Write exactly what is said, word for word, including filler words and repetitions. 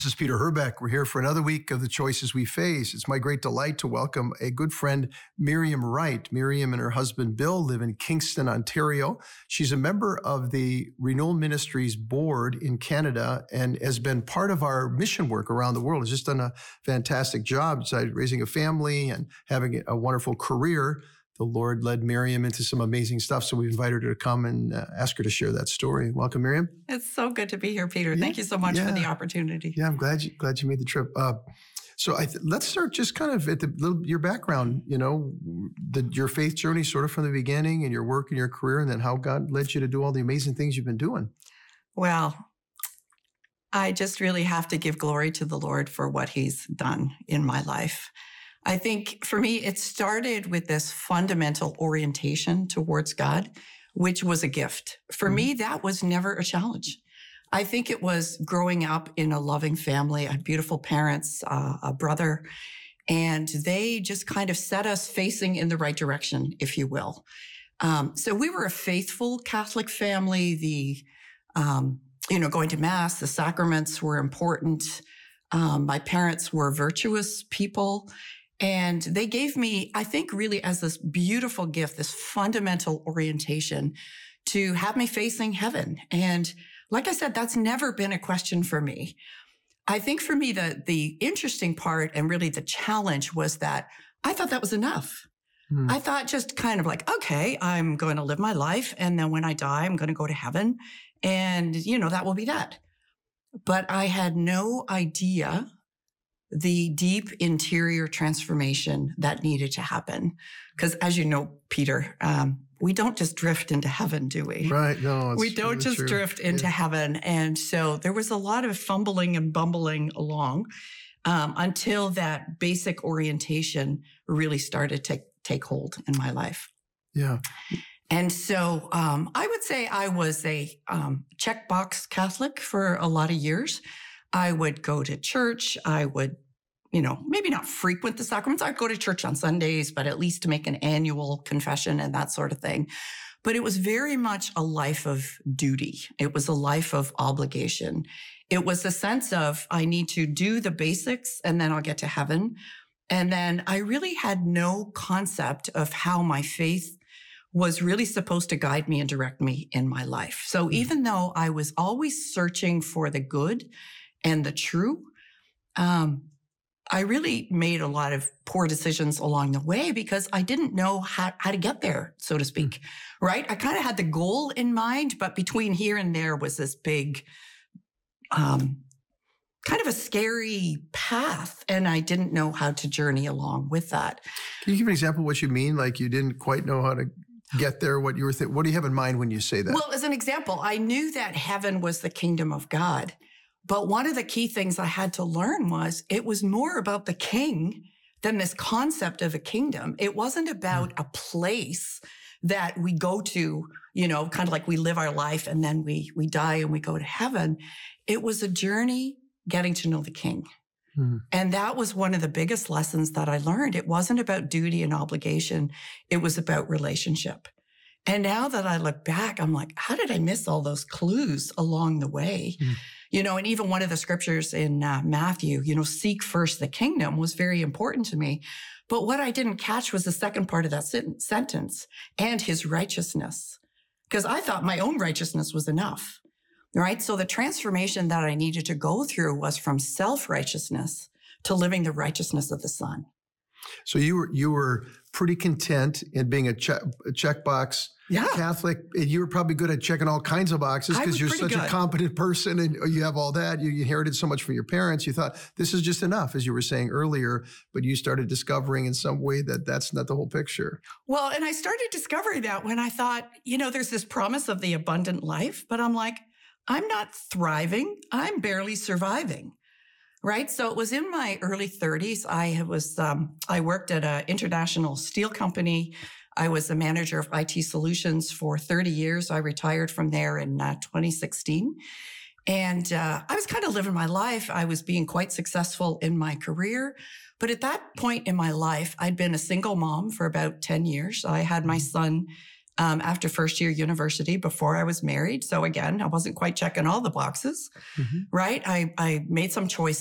This is Peter Herbeck. We're here for another week of The Choices We Face. It's my great delight to welcome a good friend, Miriam Wright. Miriam and her husband, Bill, live in Kingston, Ontario. She's a member of the Renewal Ministries board in Canada and has been part of our mission work around the world. Has just done a fantastic job, besides raising a family and having a wonderful career. The Lord led Miriam into some amazing stuff, so we invited her to come and uh, ask her to share that story. Welcome, Miriam. It's so good to be here, Peter. Yeah, Thank you so much yeah. for the opportunity. Yeah, I'm glad you glad you made the trip. Uh, so I th- let's start just kind of at the little your background. You know, the, your faith journey, sort of from the beginning, and your work and your career, and then how God led you to do all the amazing things you've been doing. Well, I just really have to give glory to the Lord for what He's done in my life. I think for me, it started with this fundamental orientation towards God, which was a gift. For mm-hmm. me, that was never a challenge. I think it was growing up in a loving family. I had beautiful parents, uh, a brother, and they just kind of set us facing in the right direction, if you will. Um, so we were a faithful Catholic family. The, um, you know, going to Mass, the sacraments were important. Um, my parents were virtuous people. And they gave me, I think, really as this beautiful gift, this fundamental orientation to have me facing heaven. And like I said, that's never been a question for me. I think for me, the, the interesting part and really the challenge was that I thought that was enough. Hmm. I thought just kind of like, okay, I'm going to live my life. And then when I die, I'm going to go to heaven. And, you know, that will be that. But I had no idea the deep interior transformation that needed to happen. Because as you know, Peter, um, we don't just drift into heaven, do we? Right, no. We don't just true. drift into yeah. heaven. And so there was a lot of fumbling and bumbling along um, until that basic orientation really started to take hold in my life. Yeah. And so um, I would say I was a um, checkbox Catholic for a lot of years. I would go to church. I would, you know, maybe not frequent the sacraments. I'd go to church on Sundays, but at least to make an annual confession and that sort of thing. But it was very much a life of duty. It was a life of obligation. It was a sense of, I need to do the basics and then I'll get to heaven. And then I really had no concept of how my faith was really supposed to guide me and direct me in my life. So mm-hmm. even though I was always searching for the good and the true, um, I really made a lot of poor decisions along the way because I didn't know how, how to get there, so to speak, mm-hmm. right? I kind of had the goal in mind, but between here and there was this big, um, kind of a scary path, and I didn't know how to journey along with that. Can you give an example of what you mean? Like you didn't quite know how to get there, what you were thinking? What do you have in mind when you say that? Well, as an example, I knew that heaven was the kingdom of God. But one of the key things I had to learn was it was more about the king than this concept of a kingdom. It wasn't about a place that we go to, you know, kind of like we live our life and then we we die and we go to heaven. It was a journey getting to know the king. Mm-hmm. And that was one of the biggest lessons that I learned. It wasn't about duty and obligation. It was about relationship. And now that I look back, I'm like, how did I miss all those clues along the way? Mm-hmm. You know, and even one of the scriptures in uh, Matthew, you know, seek first the kingdom was very important to me. But what I didn't catch was the second part of that sent- sentence and his righteousness, because I thought my own righteousness was enough, right? So the transformation that I needed to go through was from self-righteousness to living the righteousness of the Son. So you were you were pretty content in being a, check, a checkbox yeah. Catholic. You were probably good at checking all kinds of boxes because you're such good. a competent person and you have all that. You inherited so much from your parents. You thought this is just enough, as you were saying earlier, but you started discovering in some way that that's not the whole picture. Well, and I started discovering that when I thought, you know, there's this promise of the abundant life, but I'm like, I'm not thriving. I'm barely surviving. Right. So it was in my early thirties. I was, um, I worked at an international steel company. I was the manager of I T solutions for thirty years. I retired from there in uh, twenty sixteen. And uh, I was kind of living my life. I was being quite successful in my career. But at that point in my life, I'd been a single mom for about ten years. I had my son um, after first year university before I was married. So again, I wasn't quite checking all the boxes, mm-hmm. right? I, I made some choices.